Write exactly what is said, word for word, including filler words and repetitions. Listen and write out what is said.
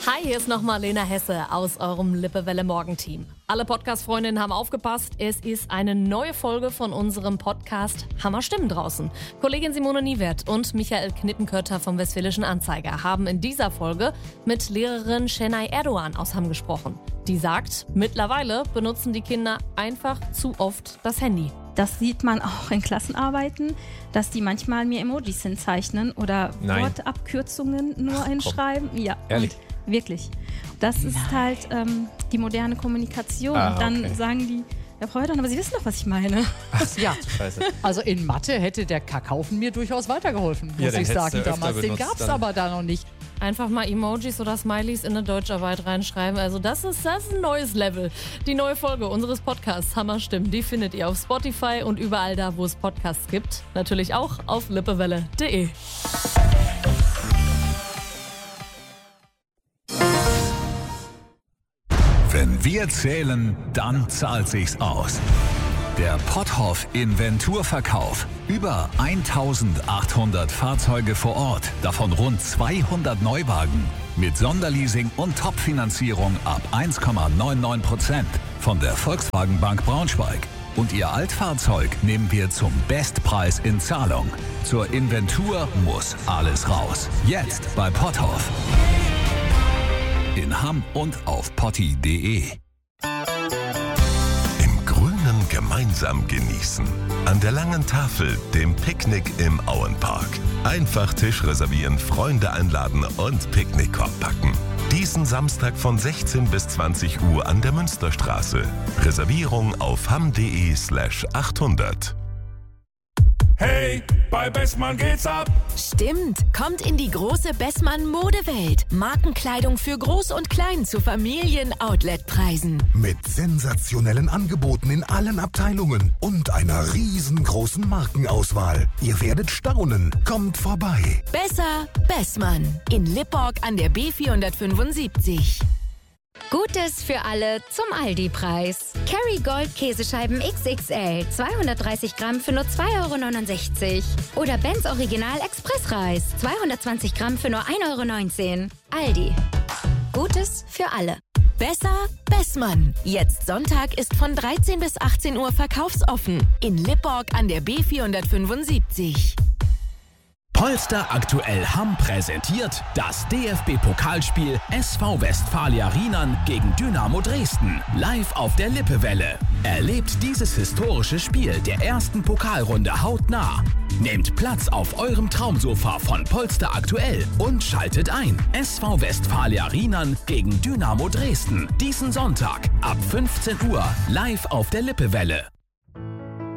Hi, hier ist nochmal Lena Hesse aus eurem Lippewelle-Morgenteam. Alle Podcast-Freundinnen haben aufgepasst. Es ist eine neue Folge von unserem Podcast Hammer Stimmen draußen. Kollegin Simone Niewert und Michael Knippenkötter vom Westfälischen Anzeiger haben in dieser Folge mit Lehrerin Şenay Erdoğan aus Hamm gesprochen. Die sagt, mittlerweile benutzen die Kinder einfach zu oft das Handy. Das sieht man auch in Klassenarbeiten, dass die manchmal mir Emojis hinzeichnen oder Nein. Wortabkürzungen nur Ach, hinschreiben. Ja, ehrlich? Und wirklich. Das ist Nein. halt ähm, die moderne Kommunikation. Ah, und dann okay. sagen die, ja, Frau Höttern, aber Sie wissen doch, was ich meine. Ja, Scheiße. also in Mathe hätte der Kackhaufen mir durchaus weitergeholfen, Ja, muss den ich hättest sagen du öfter damals. Den benutzt gab es dann. aber da noch nicht. Einfach mal Emojis oder Smileys in eine Deutscharbeit reinschreiben. Also das ist, das ist ein neues Level. Die neue Folge unseres Podcasts Hammer Stimmen, die findet ihr auf Spotify und überall da, wo es Podcasts gibt. Natürlich auch auf lippewelle punkt de. Wenn wir zählen, dann zahlt sich's aus. Der Potthoff Inventurverkauf. Über eintausendachthundert Fahrzeuge vor Ort, davon rund zweihundert Neuwagen. Mit Sonderleasing und Topfinanzierung ab eins Komma neunundneunzig Prozent von der Volkswagen Bank Braunschweig. Und Ihr Altfahrzeug nehmen wir zum Bestpreis in Zahlung. Zur Inventur muss alles raus. Jetzt bei Potthoff. In Hamm und auf potti punkt de. Im Grünen gemeinsam genießen. An der langen Tafel, dem Picknick im Auenpark. Einfach Tisch reservieren, Freunde einladen und Picknickkorb packen. Diesen Samstag von sechzehn bis zwanzig Uhr an der Münsterstraße. Reservierung auf hamm punkt de slash achthundert. Hey, bei Bessmann geht's ab. Stimmt, kommt in die große Bessmann-Modewelt. Markenkleidung für Groß und Klein zu Familien-Outlet-Preisen. Mit sensationellen Angeboten in allen Abteilungen und einer riesengroßen Markenauswahl. Ihr werdet staunen. Kommt vorbei. Besser Bessmann. In Lipporg an der B vierhundertfünfundsiebzig. Gutes für alle zum Aldi-Preis. Kerry Gold Käsescheiben X X L, zweihundertdreißig Gramm für nur zwei Euro neunundsechzig. Oder Benz Original Expressreis, zweihundertzwanzig Gramm für nur ein Euro neunzehn. Aldi. Gutes für alle. Besser Bessmann. Jetzt Sonntag ist von dreizehn bis achtzehn Uhr verkaufsoffen. In Lipporg an der B vierhundertfünfundsiebzig. Polster aktuell Hamm präsentiert das D F B-Pokalspiel S V Westfalia Rheinland gegen Dynamo Dresden. Live auf der Lippewelle. Erlebt dieses historische Spiel der ersten Pokalrunde hautnah. Nehmt Platz auf eurem Traumsofa von Polster aktuell und schaltet ein. S V Westfalia Rheinland gegen Dynamo Dresden. Diesen Sonntag ab fünfzehn Uhr live auf der Lippewelle.